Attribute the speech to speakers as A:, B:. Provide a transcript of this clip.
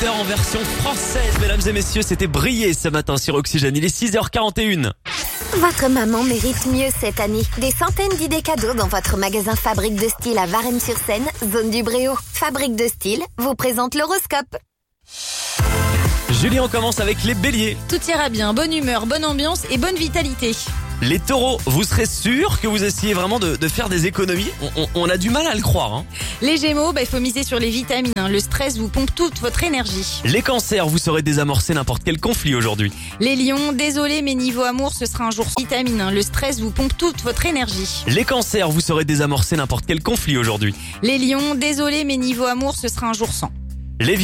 A: En version française, mesdames et messieurs, c'était brillé ce matin sur Oxygène. Il est 6h41.
B: Votre maman mérite mieux cette année. Des centaines d'idées cadeaux dans votre magasin Fabrique de Style à Varennes-sur-Seine, zone du Bréau. Fabrique de Style vous présente l'horoscope.
A: Julie, on commence avec les béliers.
C: Tout ira bien, bonne humeur, bonne ambiance et bonne vitalité.
A: Les taureaux, vous serez sûrs que vous essayez vraiment de faire des économies? On a du mal à le croire. Hein.
C: Les gémeaux, il faut miser sur les vitamines. Le stress vous pompe toute votre énergie.
A: Les cancers, vous saurez désamorcer n'importe quel conflit aujourd'hui.
C: Les lions, désolé mais niveau amour, ce sera un jour sans vitamines. Le stress vous pompe toute votre énergie.
A: Les cancers, vous saurez désamorcer n'importe quel conflit aujourd'hui.
C: Les lions, désolé mais niveau amour, ce sera un jour sans.